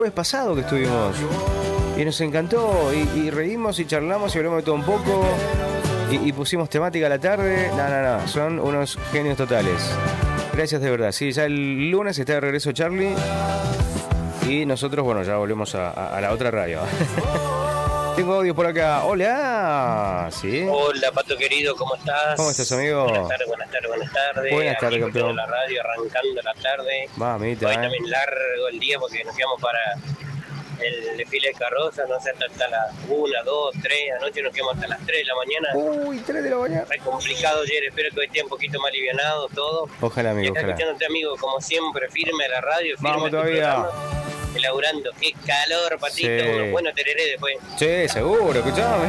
jueves pasado que estuvimos y nos encantó y reímos y charlamos y hablamos de todo un poco y pusimos temática a la tarde. No, son unos genios totales. Gracias de verdad. Sí, ya el lunes está de regreso Charlie y nosotros, bueno, ya volvemos a la otra radio. Tengo audio por acá. Hola. ¿Sí? Hola, Pato querido, ¿cómo estás? ¿Cómo estás, amigo? Buenas tardes. Buenas tardes, campeón. La radio arrancando la tarde. Mamita, Hoy también largo el día porque nos quedamos para el desfile de carroza, no sé, hasta las 1, 2, 3, anoche nos quedamos hasta las 3 de la mañana. Uy, 3 de la mañana. Fue complicado ayer, espero que hoy esté un poquito más alivianado todo. Ojalá, amigo, y acá ojalá. escuchándote, amigo, como siempre, firme a la radio, firme Vamos a tu todavía. programa, elaborando. Qué calor, Patito, Sí. unos buenos tereré después. Sí, seguro, escuchame.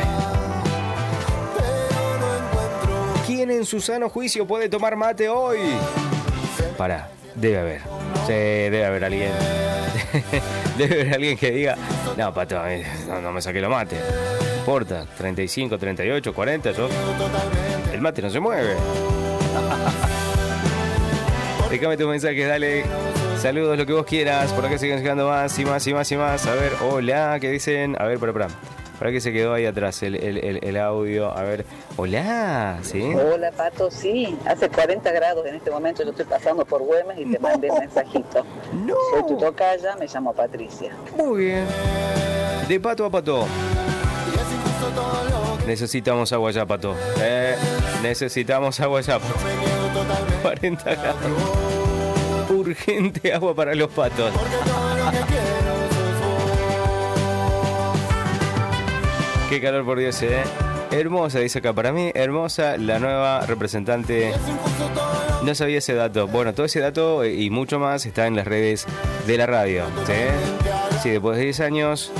¿Quién en su sano juicio puede tomar mate hoy? Pará, debe haber. Sí, debe haber alguien. Debe haber alguien que diga, no, Pato, no me saqué los mates. No importa, 35, 38, 40, yo... El mate no se mueve. Déjame tus mensajes, dale. Saludos, lo que vos quieras. Por acá siguen llegando más y más y más y más. A ver, hola, ¿qué dicen? A ver, para que se quedó ahí atrás el audio. A ver, hola, ¿sí? Hola, Pato, sí, hace 40 grados en este momento, yo estoy pasando por Güemes y te mandé un mensajito. No. Soy tu tocaya, me llamo Patricia. Muy bien. De pato a pato. Necesitamos agua ya, Pato. Necesitamos agua ya, Pato. 40 grados. Urgente agua para los patos. Qué calor, por Dios, Hermosa, dice acá. Para mí, hermosa la nueva representante. No sabía ese dato. Bueno, todo ese dato y mucho más está en las redes de la radio. ¿Sí? Sí, después de 10 años,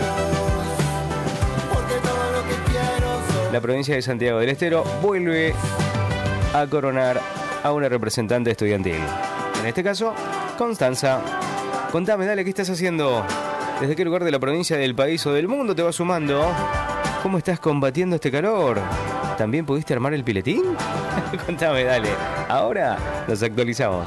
la provincia de Santiago del Estero vuelve a coronar a una representante estudiantil. En este caso, Constanza. Contame, dale, ¿qué estás haciendo? ¿Desde qué lugar de la provincia, del país o del mundo te vas sumando? ¿Cómo estás combatiendo este calor? ¿También pudiste armar el piletín? Contame, dale. Ahora nos actualizamos.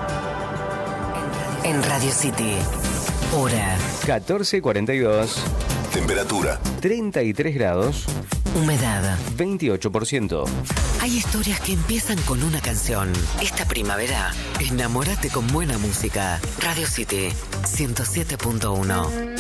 En Radio City, hora 14:42. Temperatura 33 grados. humedad. 28%. Hay historias que empiezan con una canción. Esta primavera, enamórate con buena música. Radio City 107.1.